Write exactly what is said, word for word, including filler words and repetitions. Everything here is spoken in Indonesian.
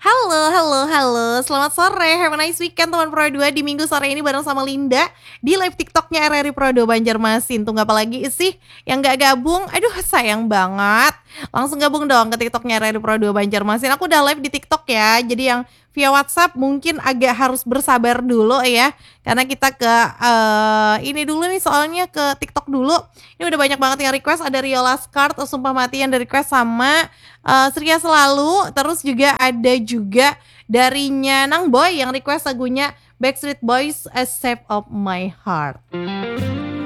Halo halo halo, selamat sore, have a nice weekend teman Pro dua di Minggu sore ini bareng sama Linda di live TikToknya R R I Pro dua Banjarmasin. Tunggu apa lagi sih yang nggak gabung? Aduh sayang banget. Langsung gabung dong ke TikToknya R R I Pro dua Banjarmasin. Aku udah live di TikTok ya, jadi yang via WhatsApp mungkin agak harus bersabar dulu ya, karena kita ke eh, ini dulu nih soalnya ke TikTok dulu. Ini udah banyak banget yang request, ada Rio Laskart, Sumpah Mati yang dari request sama Eee, Seria Selalu, terus juga ada juga darinya Nang Boy yang request lagunya Backstreet Boys, A Shape of My Heart.